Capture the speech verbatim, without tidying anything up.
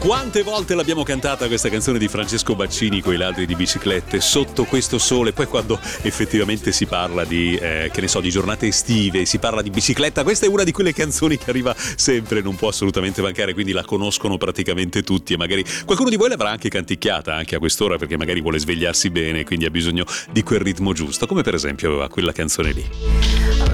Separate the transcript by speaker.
Speaker 1: Quante volte l'abbiamo cantata questa canzone di Francesco Baccini con i ladri di biciclette sotto questo sole, poi quando effettivamente si parla di eh, che ne so, di giornate estive, si parla di bicicletta, questa è una di quelle canzoni che arriva sempre, non può assolutamente mancare, quindi la conoscono praticamente tutti e magari qualcuno di voi l'avrà anche canticchiata anche a quest'ora perché magari vuole svegliarsi bene, quindi ha bisogno di quel ritmo giusto, come per esempio aveva quella canzone lì.